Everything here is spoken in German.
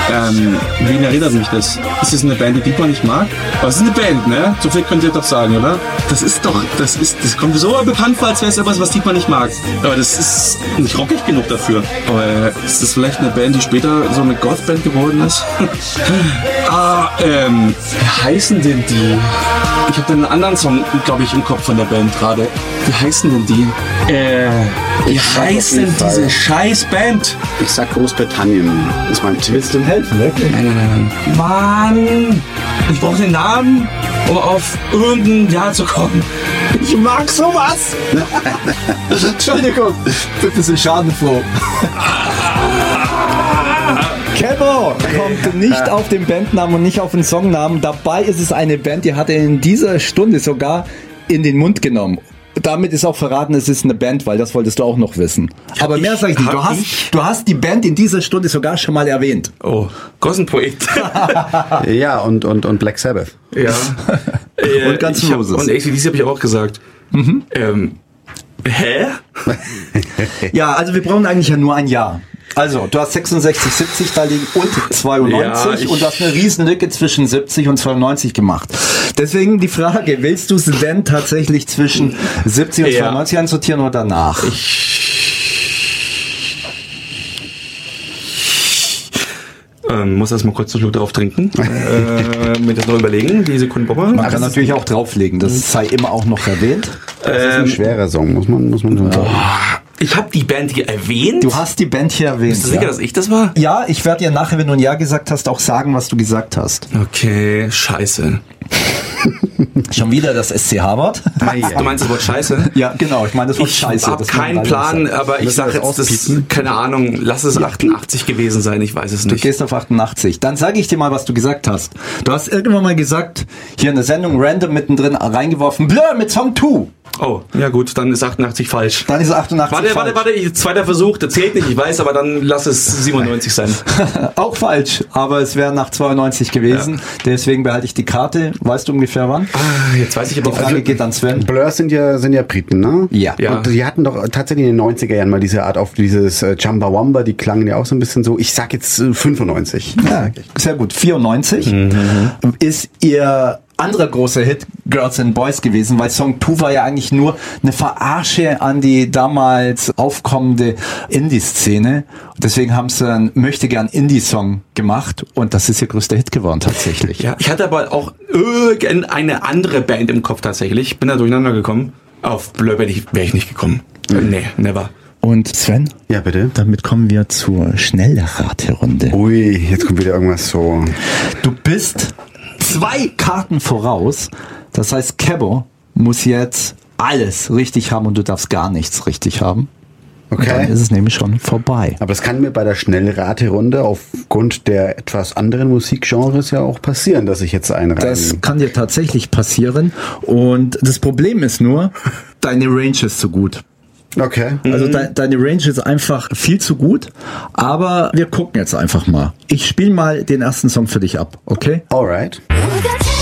Wen erinnert mich das? Ist das eine Band, die Dietmar nicht mag? Aber es ist eine Band, ne? So viel könnt ihr doch sagen, oder? Das kommt mir so bekannt vor, als wäre es etwas, was Dietmar nicht mag. Aber das ist nicht rockig genug dafür. Aber ist das vielleicht eine Band, die später so eine Goth-Band geworden ist? Wie heißen denn die? Ich habe einen anderen Song, glaube ich, im Kopf von der Band gerade. Wie heißen denn die? Wie heißt denn diese scheiß Band? Ich sag Großbritannien. Das ist mein Tipp. Willst du ihm helfen, wirklich? Nein. Mann! Ich brauche den Namen, um auf irgendein Jahr zu kommen. Ich mag sowas! Entschuldigung, bitte sind schadenfroh. Kebo kommt nicht auf den Bandnamen und nicht auf den Songnamen. Dabei ist es eine Band, die hat er in dieser Stunde sogar in den Mund genommen. Damit ist auch verraten, es ist eine Band, weil das wolltest du auch noch wissen. Aber mehr sag ich nicht. Du hast die Band in dieser Stunde sogar schon mal erwähnt. Oh, Gossen-Projekt. Ja, und Black Sabbath. Ja. Und ganz Roses. Und ACDC habe ich auch gesagt. Hä? Ja, also wir brauchen eigentlich ja nur ein Jahr. Also, du hast 66, 70 da liegen und 92 und du hast eine Riesenlücke zwischen 70 und 92 gemacht. Deswegen die Frage, willst du es denn tatsächlich zwischen 70 und 92 einsortieren oder danach? Muss erst mal kurz einen Schluck drauf trinken. Mir das noch überlegen, die Sekundenbombe. Man kann natürlich auch drauflegen, das sei immer auch noch erwähnt. Das ist ein schwerer Song, muss man sagen. Ich habe die Band hier erwähnt. Du hast die Band hier erwähnt. Bist du sicher, dass ich das war? Ja, ich werde dir nachher, wenn du ein Ja gesagt hast, auch sagen, was du gesagt hast. Okay, scheiße. Schon wieder das SCH-Wort? Du meinst das Wort Scheiße? Ja, genau, ich meine das Wort Scheiße. Ich habe keinen Plan, aber ich sage jetzt, das keine Ahnung, lass es 88 gewesen sein, ich weiß es nicht. Du gehst auf 88. Dann sage ich dir mal, was du gesagt hast. Du hast irgendwann mal gesagt, hier in der Sendung random mittendrin reingeworfen, Blur mit Song 2. Oh, ja gut, dann ist 88 falsch. Dann ist 88 falsch. Warte, zweiter Versuch, der zählt nicht, ich weiß, aber dann lass es 97 sein. Auch falsch, aber es wäre nach 92 gewesen. Ja. Deswegen behalte ich die Karte. Weißt du ungefähr wann? Jetzt weiß ich aber die Frage geht an Sven. Blur sind ja Briten, ne? Ja. Und die hatten doch tatsächlich in den 90er Jahren mal diese Art auf dieses Chumbawamba, die klangen ja auch so ein bisschen so. Ich sag jetzt 95. Ja, sehr gut. 94 ist ihr anderer großer Hit Girls and Boys gewesen, weil Song 2 war ja eigentlich nur eine Verarsche an die damals aufkommende Indie-Szene. Deswegen haben sie einen möchtegern Indie-Song gemacht und das ist ihr größter Hit geworden tatsächlich. Ja, ich hatte aber auch irgendeine andere Band im Kopf tatsächlich. Ich bin da durcheinander gekommen. Auf Blur wäre ich nicht gekommen. Nee, never. Und Sven? Ja, bitte. Damit kommen wir zur Schnellraterunde. Ui, jetzt kommt wieder irgendwas so. Du bist 2 Karten voraus. Das heißt, Kebo muss jetzt alles richtig haben und du darfst gar nichts richtig haben. Okay. Und dann ist es nämlich schon vorbei. Aber es kann mir bei der Schnellraterunde aufgrund der etwas anderen Musikgenres ja auch passieren, dass ich jetzt einreihe. Das kann dir tatsächlich passieren. Und das Problem ist nur, deine Range ist zu gut. Okay. Also deine Range ist einfach viel zu gut, aber wir gucken jetzt einfach mal. Ich spiele mal den ersten Song für dich ab, okay? Alright.